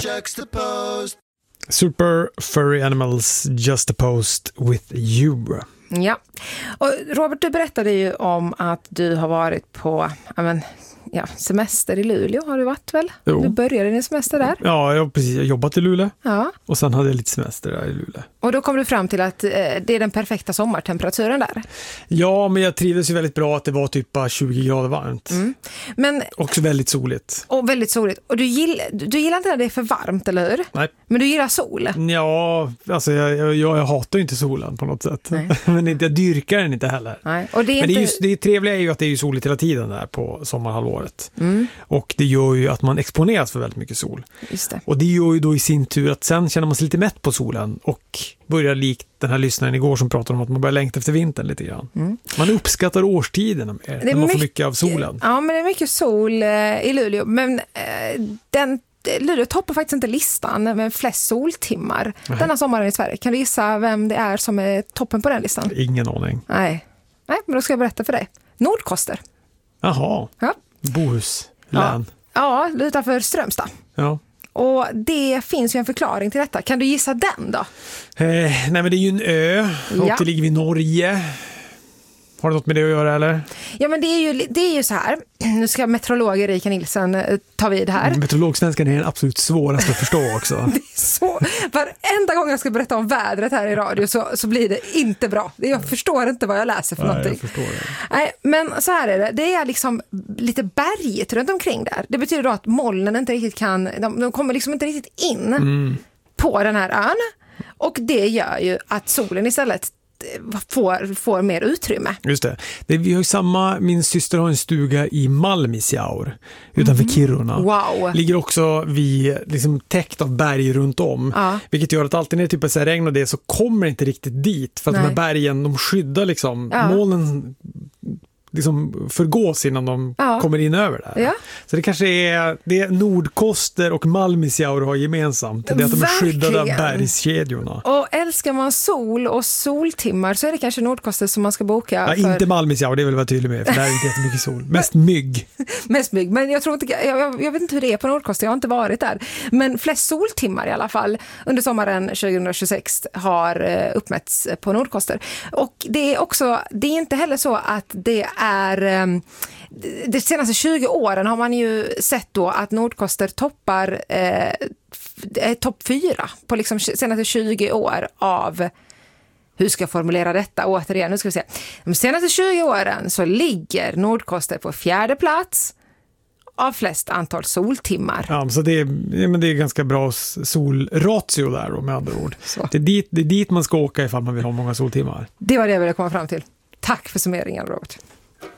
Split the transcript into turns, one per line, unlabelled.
juxtaposed.
Super Furry Animals Juxtaposed with You.
Ja, och Robert, du berättade ju om att du har varit på semester i Luleå, har du varit väl?
Jo.
Du började din semester där.
Ja, jag har precis jobbat i Luleå.
Ja.
Och sen hade jag lite semester där i Luleå.
Och då kom du fram till att det är den perfekta sommartemperaturen där.
Ja, men jag trivdes ju väldigt bra att det var typ 20 grader varmt.
Men
också väldigt soligt.
Och väldigt soligt. Och du gillar inte när det är för varmt, eller hur?
Nej.
Men du gillar sol?
Ja, alltså jag hatar ju inte solen på något sätt. Men jag dyrkar den inte heller.
Nej. Och det är
men
inte...
det trevliga är ju att det är ju soligt hela tiden där på sommarhalvåret. Och det gör ju att man exponeras för väldigt mycket sol.
Just det.
Och det gör ju då i sin tur att sen känner man sig lite mätt på solen och börjar likt den här lyssnaren igår som pratade om att man börjar längta efter vintern lite grann. Man uppskattar årstiderna mer när man får mycket av solen.
Ja, men det är mycket sol i Luleå. Men Luleå toppar faktiskt inte listan med flest soltimmar denna sommaren i Sverige. Kan du gissa vem det är som är toppen på den listan?
Ingen aning.
Nej, men då ska jag berätta för dig. Nordkoster.
Jaha,
ja.
Bohuslän.
Ja, utanför Strömstad.
Ja.
Och det finns ju en förklaring till detta. Kan du gissa den då?
Nej, men det är ju en ö och det ligger vid Norge. Har det något med det att göra, eller? Ja,
men det är ju så här. Nu ska meteorolog Erika Nilsson ta vid här.
Meteorologsvenskan är den absolut svåraste att förstå också.
Det är så. Varenda gång jag ska berätta om vädret här i radio så blir det inte bra. Jag förstår inte vad jag läser för någonting.
Jag förstår det.
Nej, men så här är det. Det är liksom lite berget runt omkring där. Det betyder då att molnen inte riktigt de kommer liksom inte riktigt in på den här ön. Och det gör ju att solen istället får mer utrymme.
Just det. Vi har ju min syster har en stuga i Malmisjaur utanför Kiruna.
Wow.
Ligger också vid liksom täckt av berg runt om. Vilket gör att alltid när det typ är regn och det så kommer det inte riktigt dit för att de här bergen, de skyddar liksom molnen liksom förgås innan de kommer in över där. Ja. Så det kanske är det Nordkoster och Malmisjaur har gemensamt. Det är att de är skyddade av bergskedjorna.
Och älskar man sol och soltimmar så är det kanske Nordkoster som man ska boka.
Ja, inte Malmisjaur, det vill jag vara tydlig med. För där är inte jättemycket sol. Mest mygg.
Mest mygg, men jag tror inte, jag vet inte hur det är på Nordkoster, jag har inte varit där. Men flest soltimmar i alla fall under sommaren 2026 har uppmätts på Nordkoster. Och det är inte heller så att det är de senaste 20 åren har man ju sett då att Nordkoster toppar topp 4 på liksom senaste 20 år av, hur ska jag formulera detta återigen, nu ska vi se. De senaste 20 åren så ligger Nordkoster på 4:e plats av flest antal soltimmar.
Ja, så det är ganska bra solratio där då, med andra ord. Det är dit man ska åka ifall man vill ha många soltimmar.
Det var det jag ville komma fram till. Tack för summeringen, Robert.